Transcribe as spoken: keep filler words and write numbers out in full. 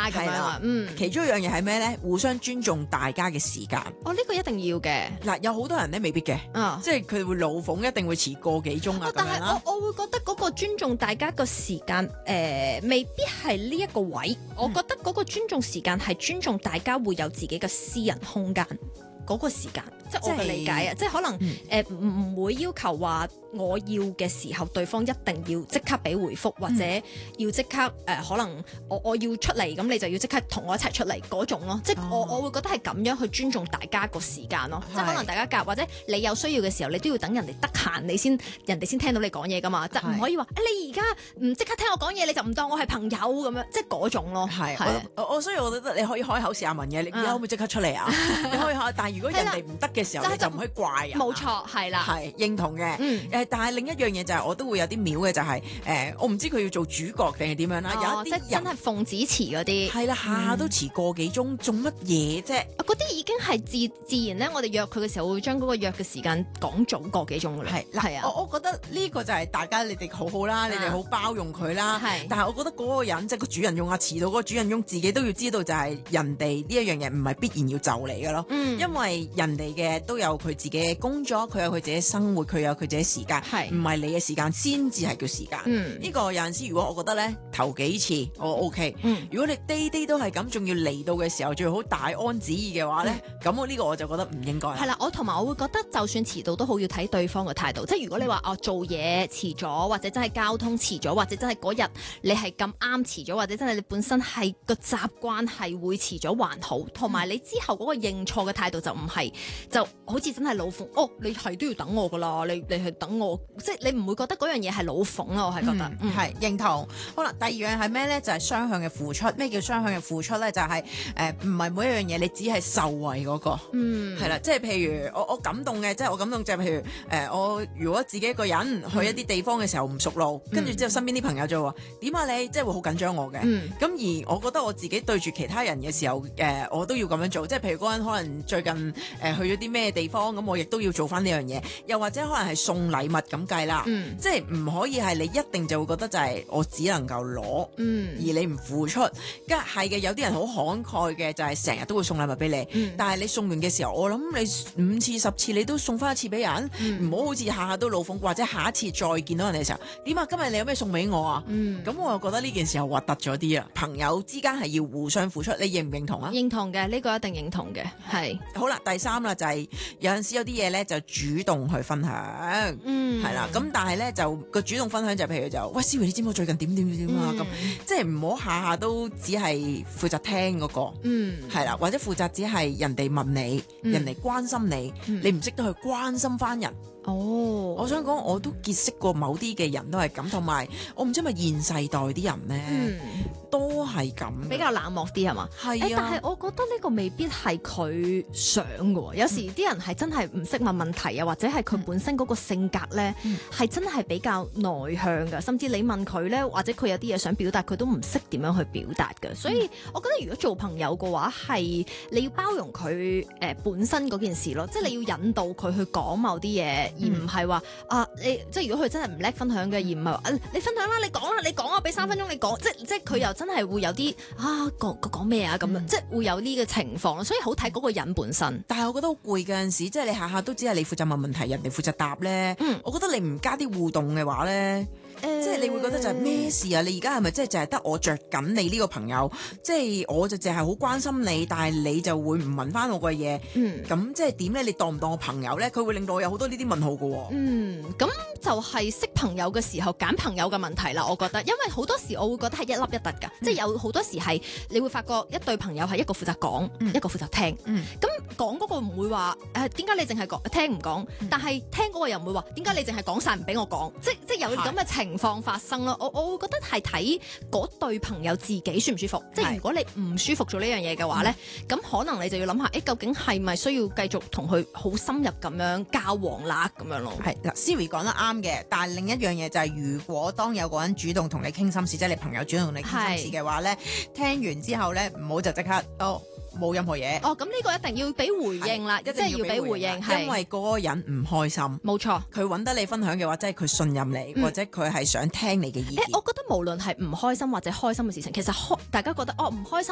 咁樣啊。嗯， 其中一樣嘢係咩咧？互相尊重大家嘅時間。 哦，呢個一定要嘅。 嗱，有好多人咧未必嘅， 啊， 即係佢會老諷，一定會遲個幾鐘啊咁但係樣啦。 我我會覺得嗰個尊重大家個時間，誒、未必係呢一個位。我覺得嗰個尊重時間係尊重大家會有自己嘅私人空間嗰個時間，即係我嘅理解啊！即係可能誒唔唔會要求話我要嘅時候，對方一定要即刻俾回覆，或者要即刻誒、呃、可能我我要出嚟，咁你就要即刻同我一齊出嚟嗰種咯。即係我我會覺得係咁樣去尊重大家個時間咯。即係可能大家夾，或者你有需要嘅時候，你都要等人哋得閒，你先人哋先聽到你講嘢噶嘛。就唔可以話誒、欸、你而家唔即刻聽我講嘢，你就唔當我係朋友咁樣，即係嗰種咯。 係係我我所以我覺得你可以開口試下問嘢，你而家可唔可以即刻出嚟啊？你可以開，但係如果人哋唔得嘅時候， 係啦你就唔可以怪人。 冇錯，係啦， 係認同嘅。 嗯誒，但係另一樣嘢就係我都會有啲妙嘅，就係誒，我唔知佢要做主角定係點樣啦。 哦即係有一啲人真係奉旨詞嗰啲。 係啦，下下都遲個幾鐘，做乜嘢啫？ 啊嗰啲已經係自自然咧，我哋約佢嘅時候會將嗰個約嘅時間講早個幾鐘噶啦。 係係啊， 我我覺得呢個就係大家你哋好好啦，你哋好包容佢啦。 係但係我覺得嗰個人即係個主人翁啊，遲到嗰個主人翁自己都要知道，就係人哋呢一樣嘢唔係必然要就你嘅咯。 嗯因為人哋嘅都有佢自己嘅工作，佢有佢自己生活，佢有佢自己時間， 係唔係你嘅時間先至係叫時間。 嗯呢個有陣時，如果我覺得咧頭幾次我 OK， 嗯如果你 day day 都係咁，仲要嚟到嘅時候，最好大安旨意嘅話咧，咁我呢個我就覺得唔應該啦。 係啦，我同埋我會覺得，就算遲到都好，要睇對方嘅態度。即係如果你話哦做嘢遲咗，或者真係交通遲咗，或者真係嗰日你係咁啱遲咗，或者真係你本身係個習慣係會遲咗還好，同埋你之後嗰個認錯嘅態度就唔係就好似真係老諷哦，你係都要等我噶啦，你你係等我，即係你唔會覺得嗰樣嘢係老諷咯。我係覺得嗯係、認同。好啦，第二樣係咩咧？就係、雙向嘅付出。咩叫雙向嘅付出咧？就係誒唔係每一樣嘢你只係受惠嗰、個。 嗯係啦，即係譬如我我感動嘅，即係我感動就係譬如誒、呃、我如果自己一個人去一啲地方嘅時候唔熟路，跟住之後身邊啲朋友就話點啊你，即係會好緊張我嘅。咁、 嗯而我覺得我自己對住其他人嘅時候，誒、呃、我都要咁樣做，即係譬如嗰個人可能最近誒、呃、去咗啲咩地方，咁我亦都要做翻呢樣嘢。又或者可能係送禮物咁計啦， 嗯即係唔可以係你一定就會覺得就係我只能夠攞。 嗯而你唔付出，梗係嘅。有啲人好慷慨嘅，就係成日都會送禮物俾你。 嗯但係你送完嘅時候，我諗你五次十次你都送翻一次俾人，唔好、好似下下都老諷，或者下一次再見到人哋嘅時候，點啊？今日你有咩送俾我啊？ 嗯咁、我又覺得呢件事又核突咗啲啊！朋友之間係要互相付出，你認唔認同啊？ 認同嘅，呢、個一定認同嘅，係好啦，第三啦就係、有陣時有啲嘢咧就主動去分享。 嗯係啦，咁但係咧就個主動分享就譬如就喂，思維你知唔知我最近點點點點啊？咁、 嗯即係唔好下下都只係負責聽嗰、個， 嗯係啦，或者負責只係人哋問你， 嗯人哋關心你， 嗯你唔識得去關心翻人。 哦， 我想講，我都結識過某啲嘅人都係咁，同埋我唔知係咪現世代啲人咧、 嗯都係咁， 比較冷漠啲係嘛？ 係誒，但啊係。我覺得呢個未必係佢想嘅喎，有時啲人係真係唔識問問題啊，或者係佢本身嗰個性格咧，係、真係比較內向嘅，甚至你問佢咧，或者佢有啲嘢想表達，佢都唔識點樣去表達嘅。所以我覺得如果做朋友嘅話，係你要包容佢誒、呃、本身嗰件事咯，即係你要引導佢去講某啲嘢，而唔係話啊你即係如果佢真係唔叻分享嘅，而唔係話啊你分享啦，你講啦，你講啊，俾三分鐘你講，即即係佢又真係會有啲啊講講咩啊咁樣，即係會有呢個情況咯，所以好睇嗰個人本身。 但係我覺得好攰嘅陣時，即係你下下都只係你負責問問題，人哋負責答咧。 嗯我覺得你唔加啲互動嘅話咧，即係你會覺得就係咩事啊？你而家係咪即係淨係得我着緊你呢個朋友？即係我就淨係好關心你，但係你就會唔問翻我嘅嘢。 嗯咁即係點咧？你當唔當我朋友咧？佢會令到我有好多呢啲問號嘅喎。 嗯，咁就係識朋友嘅時候揀朋友嘅問題啦。我覺得，因為好多時我會覺得係一粒一突㗎，即係有好多時係你會發覺一對朋友係一個負責講，一個負責聽。 嗯咁講嗰個唔會話誒點解你淨係講聽唔講，但係聽嗰個又唔會話點解你淨係講晒唔俾我講，即即有咁嘅情況發生咯。我我會覺得係睇嗰對朋友自己舒唔舒服。即係如果你唔舒服做呢樣嘢嘅話咧，咁、可能你就要諗下，誒究竟係咪需要繼續同佢好深入咁樣交往啦咁樣咯。 係嗱，Siri 講得啱嘅，但係另一樣嘢就係、如果當有個人主動同你傾心事，即係你朋友主動同你傾心事嘅話咧，聽完之後咧，唔好就即刻哦冇任何嘢。 哦，咁呢個一定要俾回應啦，即係要俾回應，係因為嗰個人唔開心。 冇錯。 佢揾得你分享嘅話，即係佢信任你， 嗯或者佢係想聽你嘅意見。 誒，我覺得無論係唔開心或者開心嘅事情，其實開大家覺得哦唔開心。